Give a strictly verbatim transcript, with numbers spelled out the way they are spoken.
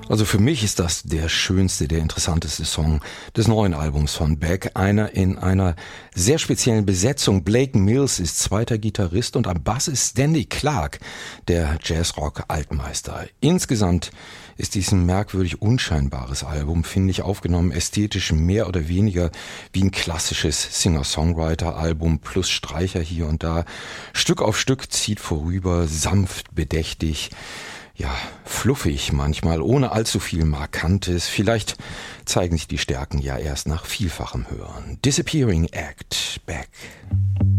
Also für mich ist das der schönste, der interessanteste Song des neuen Albums von Beck. Einer in einer sehr speziellen Besetzung. Blake Mills ist zweiter Gitarrist und am Bass ist Stanley Clarke, der Jazzrock-Altmeister. Insgesamt ist dies ein merkwürdig unscheinbares Album, finde ich, aufgenommen ästhetisch mehr oder weniger wie ein klassisches Singer-Songwriter-Album plus Streicher hier und da. Stück auf Stück zieht vorüber, sanft, bedächtig. Ja, fluffig manchmal, ohne allzu viel Markantes. Vielleicht zeigen sich die Stärken ja erst nach vielfachem Hören. Disappearing Act, Beck.